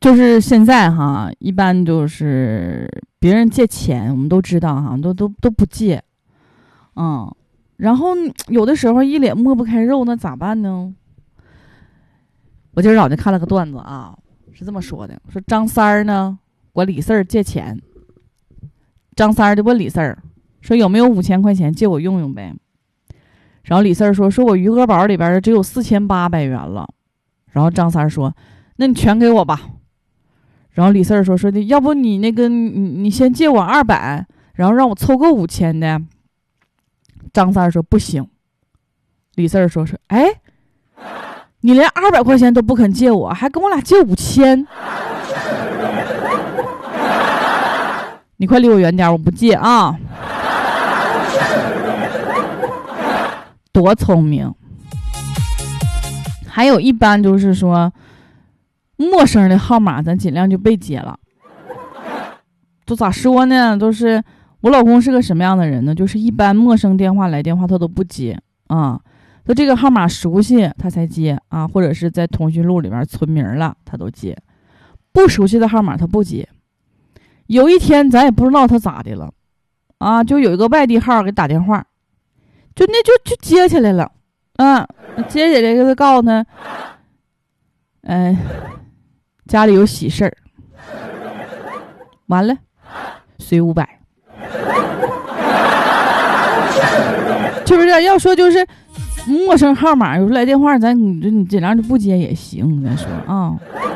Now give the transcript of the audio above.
就是现在哈，一般就是别人借钱，我们都知道哈，都不借，然后有的时候一脸抹不开肉，那咋办呢？我今儿早就看了个段子啊，是这么说的：说张三儿呢管李四儿借钱，张三儿就问李四儿说有没有5000块钱借我用用呗？然后李四儿说我余额宝里边只有4800元了。然后张三儿说那你全给我吧。然后李四儿说的要不你那个你先借我200，然后让我凑够5000的。张三儿说不行。李四儿说哎，你连200块钱都不肯借我，还跟我俩借5000，你快离我远点，我不借啊！多聪明。还有一般就是说陌生的号码咱尽量就别接了。都咋说呢，都是我老公是个什么样的人呢？就是一般陌生电话来电话他都不接啊，他这个号码熟悉他才接啊，或者是在通讯录里面存名了他都接，不熟悉的号码他不接。有一天咱也不知道他咋的了啊，就有一个外地号给打电话，就接起来了啊，接起来给他告诉他家里有喜事儿，完了随500，是不是？要说就是陌生号码有时候来电话，你尽量就不接也行。咱说啊，